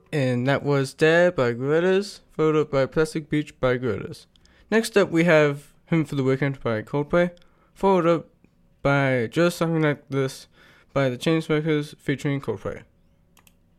And that was Dare by Gorillaz, followed up by Plastic Beach by Gorillaz. Next up we have Hymn for the Weekend by Coldplay, followed up by Just Something Like This by the Chainsmokers featuring Coldplay.